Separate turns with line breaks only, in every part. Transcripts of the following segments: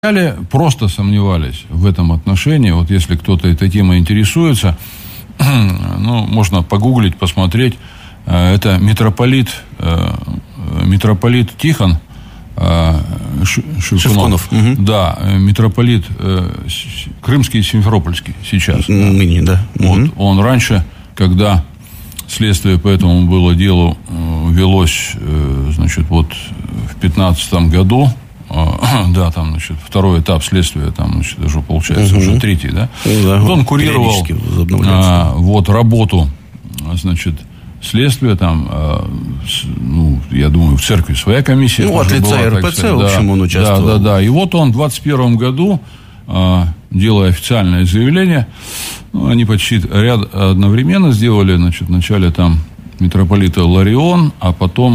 просто сомневались в этом отношении. Вот если кто-то этой темой интересуется, можно погуглить, посмотреть. Это митрополит Тихон Шевкунов.
Угу.
Да, митрополит Крымский и Симферопольский сейчас.
Ныне, да.
Вот. Он раньше, когда следствие по этому было делу велось, в 2015 году, да, там, второй этап следствия, там, уже получается, уже третий, да?
Да,
он курировал работу, следствия, там, я думаю, в церкви своя комиссия.
От лица
была,
РПЦ, в общем, он участвовал.
Да. И вот он в 2021 году, делая официальное заявление, они почти одновременно сделали, вначале там митрополита Ларион, а потом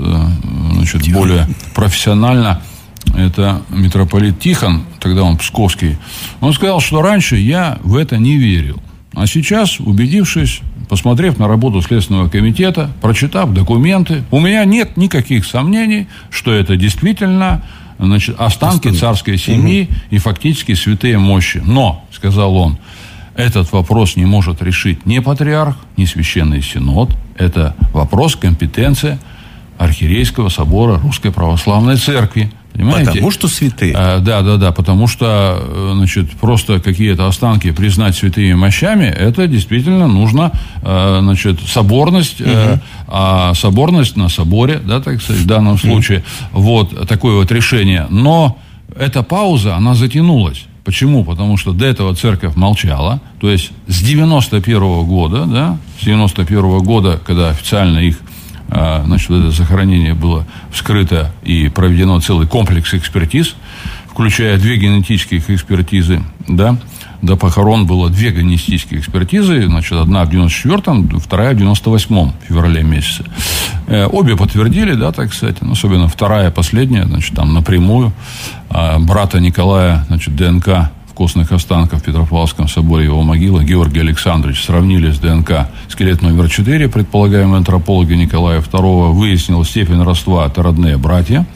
более профессионально это митрополит Тихон, тогда он псковский. Он сказал, что раньше я в это не верил. А сейчас, убедившись, посмотрев на работу Следственного комитета, прочитав документы, у меня нет никаких сомнений, что это действительно останки царской семьи и фактически святые мощи. Но, сказал он, этот вопрос не может решить ни патриарх, ни Священный Синод. Это вопрос компетенции Архиерейского собора Русской Православной Церкви. Понимаете?
Потому что святые.
Да, потому что, просто какие-то останки признать святыми мощами, это действительно нужно, соборность, а соборность на соборе, да, так сказать, в данном случае, вот такое вот решение. Но эта пауза, она затянулась. Почему? Потому что до этого церковь молчала, то есть с 91 года, да, с 91 года, когда официально их это захоронение было вскрыто и проведено целый комплекс экспертиз, включая 2 генетических экспертизы, да, до похорон было 2 генетических экспертизы, одна в 94-м, вторая в 98-м феврале месяце. Обе подтвердили, да, так сказать, особенно вторая, последняя, там напрямую брата Николая, ДНК костных останков в Петропавловском соборе, его могила, Георгий Александрович, сравнили с ДНК скелет номер 4, предполагаемые антропологи Николая II, выяснил степень родства, это родные братья.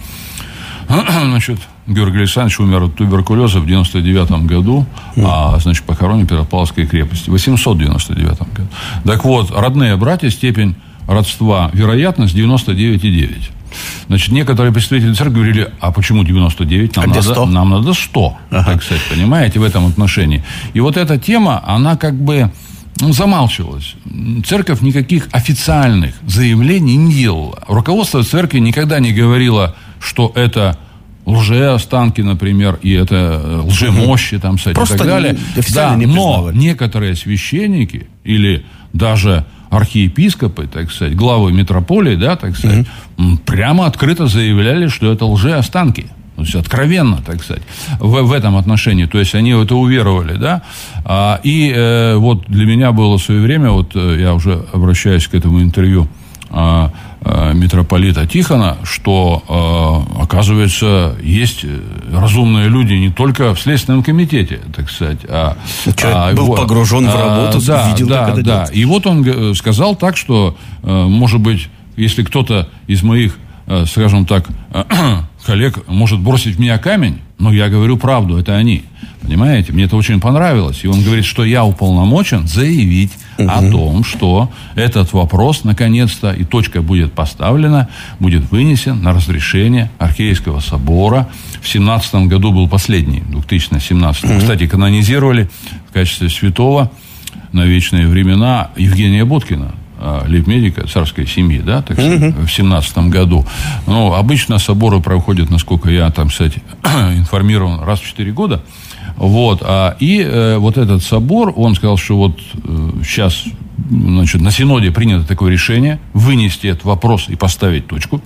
Георгий Александрович умер от туберкулеза в 99 году, похоронен в Петропавловской крепости в 899 году. Так вот, родные братья, степень родства, вероятность 99,9. Некоторые представители церкви говорили, а почему 99? Нам надо 100, так сказать, понимаете, в этом отношении. И вот эта тема, она замалчивалась. Церковь никаких официальных заявлений не делала. Руководство церкви никогда не говорило, что это лжеостанки, например, и это лжемощи, и так далее.
Официально не
но некоторые священники или даже архиепископы, так сказать, главы митрополии, да, так сказать, прямо открыто заявляли, что это лжеостанки. То есть, откровенно, так сказать, в этом отношении. То есть, они в это уверовали, да. И вот для меня было в свое время, я уже обращаюсь к этому интервью митрополита Тихона, что, оказывается, есть разумные люди не только в Следственном комитете, так сказать.
Человек был погружен в работу, видел, как это делается.
И вот он сказал так, что, может быть, если кто-то из моих, скажем так, коллег может бросить в меня камень, но я говорю правду, это они. Понимаете? Мне это очень понравилось. И он говорит, что я уполномочен заявить о том, что этот вопрос, наконец-то, и точка будет поставлена, будет вынесен на разрешение Архиерейского собора. В 2017 году был последний, 2017. Кстати, канонизировали в качестве святого на вечные времена Евгения Боткина, лейб-медика царской семьи, да, так сказать, в 17 году. Обычно соборы проходят, насколько я информирован, раз в 4 года. Вот. И вот этот собор, он сказал, что сейчас, на Синоде принято такое решение вынести этот вопрос и поставить точку.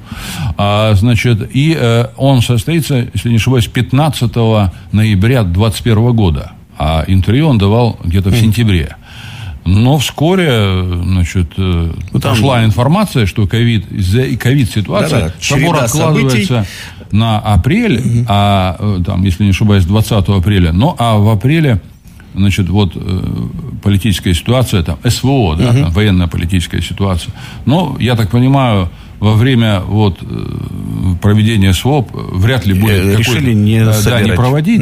И он состоится, если не ошибаюсь, 15 ноября 2021 года. А интервью он давал где-то в сентябре. Но вскоре, пошла информация, что из-за ковид-ситуации собор откладывается на апрель, если не ошибаюсь, 20 апреля. А в апреле, политическая ситуация, СВО, военно-политическая ситуация. Но, я так понимаю, во время проведения СВОП вряд ли будет
решили не
проводить.